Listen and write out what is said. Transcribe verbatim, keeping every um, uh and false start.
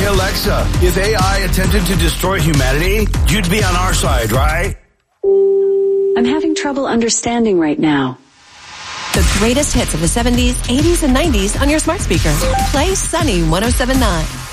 Hey, Alexa, if A I attempted to destroy humanity, you'd be on our side, right? I'm having trouble understanding right now. The greatest hits of the seventies, eighties, and nineties on your smart speaker. Play Sunny one oh seven point nine.